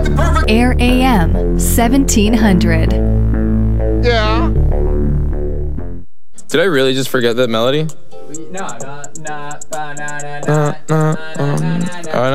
Air AM 1700. Yeah. Did I really just forget that melody? No,